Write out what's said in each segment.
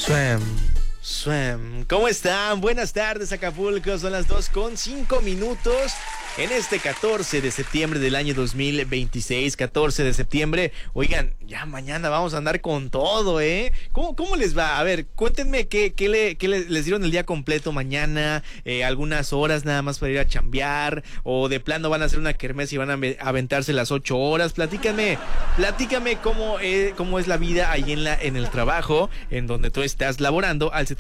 Swam. ¿Cómo están? Buenas tardes, Acapulco. Son las 2:05 en este 14 de septiembre del año 2026. 14 de septiembre. Oigan, ya mañana vamos a andar con todo, ¿eh? ¿Cómo les va? A ver, cuéntenme qué les dieron el día completo mañana. Algunas horas nada más para ir a chambear. O de plano van a hacer una kermés y van a aventarse las 8 horas. Platícame cómo es la vida ahí en el trabajo, en donde tú estás laborando. Al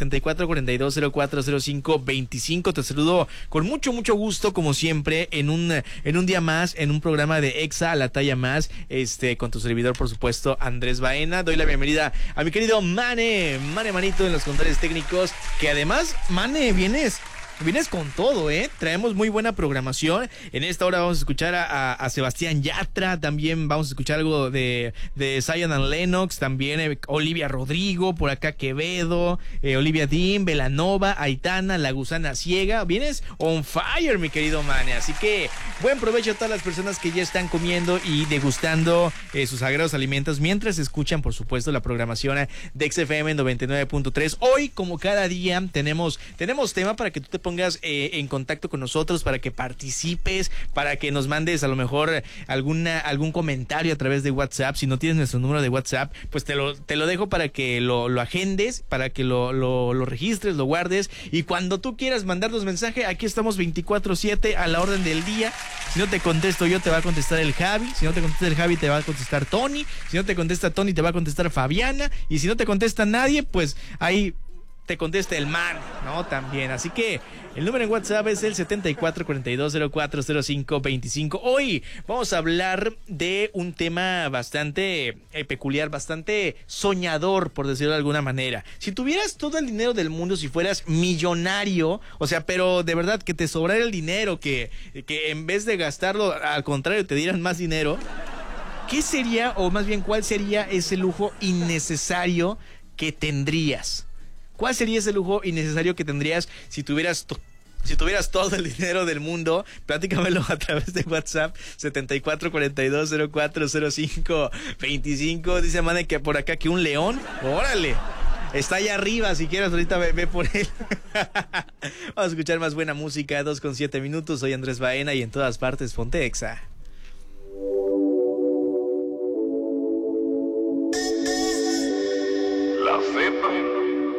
7442040525. Te saludo con mucho gusto, como siempre, en un día más, en un programa de Exa a la talla más, con tu servidor, por supuesto, Andrés Baena. Doy la bienvenida a mi querido Mane Manito en los controles técnicos, que además, Mane, vienes con todo, ¿eh? Traemos muy buena programación. En esta hora vamos a escuchar a Sebastián Yatra, también vamos a escuchar algo de Zion and Lennox, también Olivia Rodrigo, por acá Quevedo, Olivia Dean, Belanova, Aitana, La Gusana Ciega. Vienes on fire, mi querido Mane. Así que buen provecho a todas las personas que ya están comiendo y degustando sus sagrados alimentos mientras escuchan, por supuesto, la programación de XFM 99.3. Hoy, como cada día, tenemos tema para que tú te pongas en contacto con nosotros, para que participes, para que nos mandes a lo mejor algún comentario a través de WhatsApp. Si no tienes nuestro número de WhatsApp, pues te lo dejo para que lo agendes, para que lo registres, lo guardes, y cuando tú quieras mandarnos mensaje, aquí estamos 24/7 a la orden del día. Si no te contesto yo, te va a contestar el Javi. Si no te contesta el Javi, te va a contestar Tony. Si no te contesta Tony, te va a contestar Fabiana. Y si no te contesta nadie, pues ahí te contesta el man, ¿no? También. Así que el número en WhatsApp es el 7442040525. Hoy vamos a hablar de un tema bastante peculiar, bastante soñador, por decirlo de alguna manera. Si tuvieras todo el dinero del mundo, si fueras millonario, o sea, pero de verdad que te sobrara el dinero, que en vez de gastarlo, al contrario, te dieran más dinero, ¿qué sería, o más bien cuál sería ese lujo innecesario que tendrías? ¿Cuál sería ese lujo innecesario que tendrías si tuvieras todo el dinero del mundo? Platícamelo a través de WhatsApp, 7442040525. Dice Mane que por acá que un león, órale, está allá arriba. Si quieres, ahorita ve por él. Vamos a escuchar más buena música. 2:07. Soy Andrés Baena y en todas partes ponte Exa.